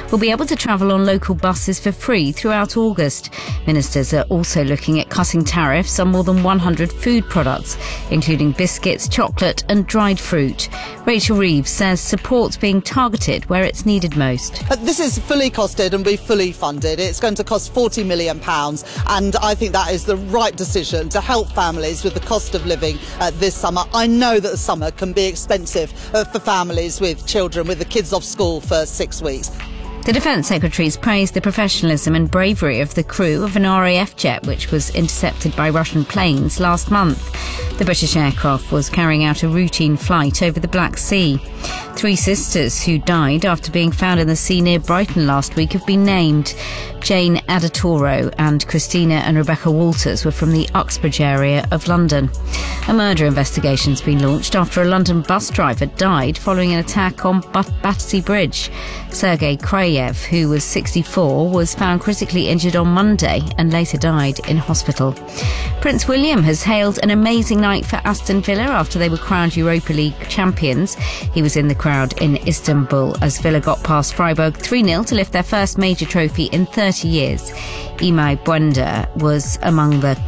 will be able to travel on local buses for free throughout August. Ministers are also looking at cutting tariffs on more than 100 food products, including biscuits, chocolate and dried fruit. Rachel Reeves says support's being targeted where it's needed most. This is fully costed and we fully funded. It's going to cost £40 million, and I think that is the right decision to help families with the cost of living this summer. I know that the summer can be expensive for families with children, with the kids off school for 6 weeks. The Defence Secretary's praised the professionalism and bravery of the crew of an RAF jet which was intercepted by Russian planes last month. The British aircraft was carrying out a routine flight over the Black Sea. 3 sisters who died after being found in the sea near Brighton last week have been named. Jane Adatoro and Christina and Rebecca Walters were from the Uxbridge area of London. A murder investigation's been launched after a London bus driver died following an attack on Battersea Bridge. Sergei Krayev, who was 64, was found critically injured on Monday and later died in hospital. Prince William has hailed an amazing night for Aston Villa after they were crowned Europa League champions. He was in the crowd in Istanbul as Villa got past Freiburg 3-0 to lift their first major trophy in 30 years. Imai Buenda was among the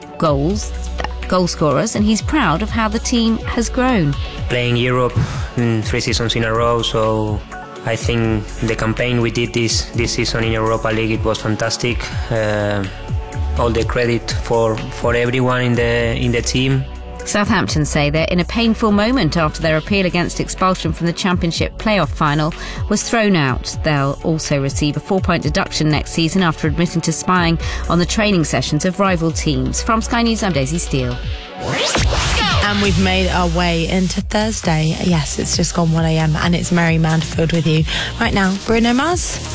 goal scorers, and he's proud of how the team has grown. Playing Europe 3 seasons in a row, so I think the campaign we did this season in Europa League, it was fantastic. All the credit for everyone in the team. Southampton say they're in a painful moment after their appeal against expulsion from the Championship playoff final was thrown out. They'll also receive a 4-point deduction next season after admitting to spying on the training sessions of rival teams. From Sky News, I'm Daisy Steele. And we've made our way into Thursday. Yes, it's just gone 1 a.m. and it's Mary Manfield with you. Right now, Bruno Mars.